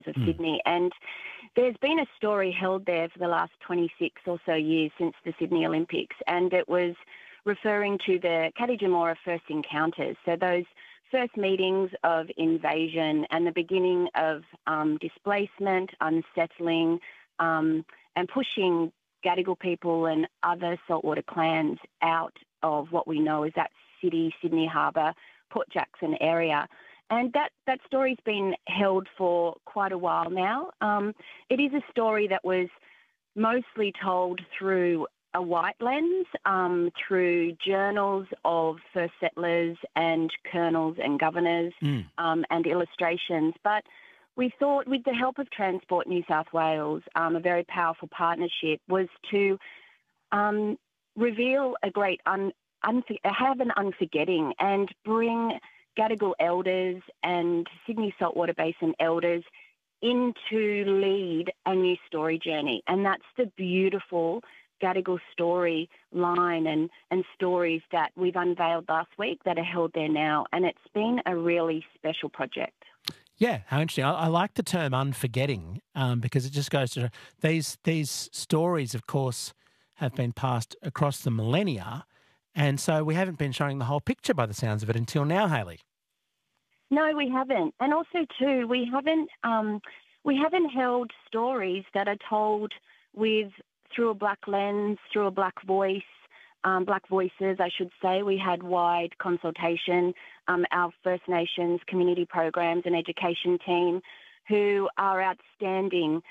of Sydney. And there's been a story held there for the last 26 or so years since the Sydney Olympics, and it was referring to the Kadijimora first encounters. So those first meetings of invasion and the beginning of displacement, unsettling, and pushing Gadigal people and other saltwater clans out of what we know as that city, Sydney Harbour, Port Jackson area. And that story's been held for quite a while now. It is a story that was mostly told through a white lens, through journals of first settlers and colonels and governors, and illustrations. But we thought, with the help of Transport New South Wales, a very powerful partnership was to reveal a great have an unforgetting and bring Gadigal elders and Sydney Saltwater Basin elders in to lead a new story journey. And that's the beautiful Gadigal story line and stories that we've unveiled last week that are held there now. And it's been a really special project. Yeah, how interesting. I like the term unforgetting because it just goes to these stories, of course, have been passed across the millennia. And so we haven't been showing the whole picture by the sounds of it until now, Hayley. No, we haven't. And also, too, we haven't held stories that are told through a black lens, through a black voice, black voices, I should say. We had wide consultation. Our First Nations community programs and education team, who are outstanding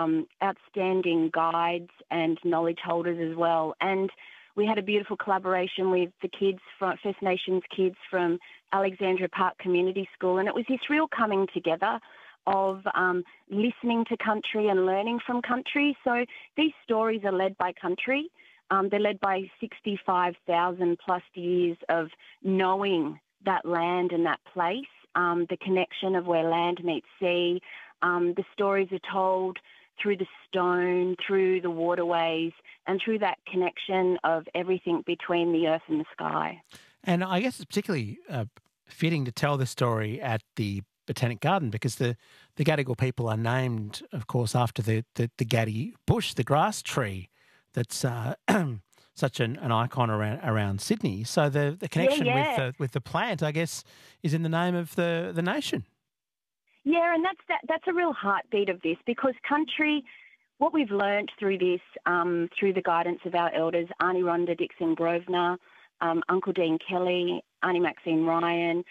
guides and knowledge holders as well. And we had a beautiful collaboration with the kids, First Nations kids from Alexandria Park Community School. And it was this real coming together of listening to country and learning from country. So these stories are led by country. They're led by 65,000 plus years of knowing that land and that place, the connection of where land meets sea. The stories are told through the stone, through the waterways, and through that connection of everything between the earth and the sky. And I guess it's particularly fitting to tell this story at the Botanic Garden because the Gadigal people are named, of course, after the Gadi bush, the grass tree that's such an icon around Sydney. So the connection with the plant, I guess, is in the name of the nation. Yeah, and that's a real heartbeat of this because country, what we've learnt through this, through the guidance of our elders, Aunty Rhonda Dixon Grosvenor, Uncle Dean Kelly, Aunty Maxine Ryan,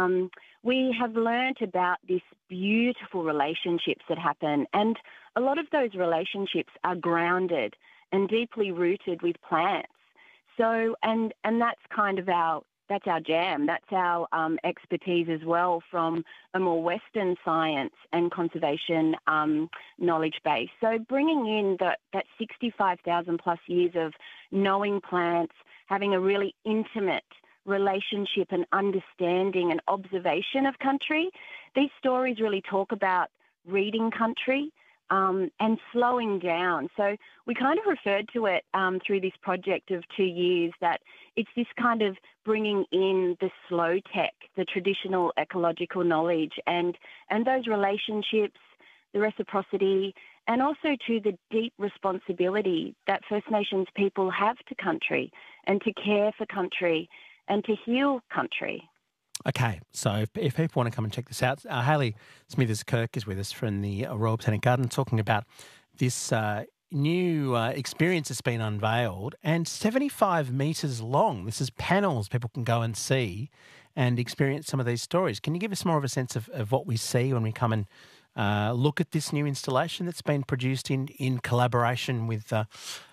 we have learnt about these beautiful relationships that happen. And a lot of those relationships are grounded and deeply rooted with plants. So, and that's kind of that's our jam. That's our expertise as well from a more Western science and conservation knowledge base. So bringing in that 65,000 plus years of knowing plants, having a really intimate relationship and understanding and observation of country, these stories really talk about reading country, and slowing down. So we kind of referred to it through this project of 2 years that it's this kind of bringing in the slow tech, the traditional ecological knowledge and those relationships, the reciprocity, and also to the deep responsibility that First Nations people have to country and to care for country and to heal country. Okay, so if people want to come and check this out, Hayley Smithers-Kirk is with us from the Royal Botanic Garden talking about this new experience that's been unveiled and 75 metres long. This is panels people can go and see and experience some of these stories. Can you give us more of a sense of what we see when we come and look at this new installation that's been produced in collaboration with the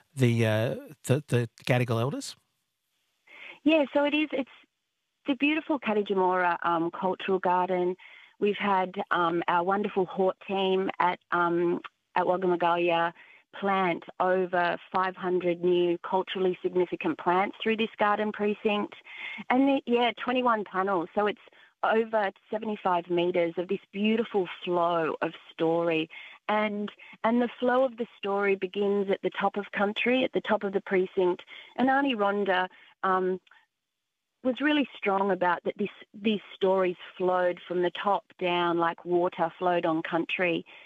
Gadigal elders? Yeah, so it's the beautiful Kadijimora Cultural Garden. We've had our wonderful Hort team at Waggamagalia plant over 500 new culturally significant plants through this garden precinct. And 21 panels. So it's over 75 metres of this beautiful flow of story. And the flow of the story begins at the top of country, at the top of the precinct. And Aunty Rhonda was really strong about that these stories flowed from the top down like water flowed on country.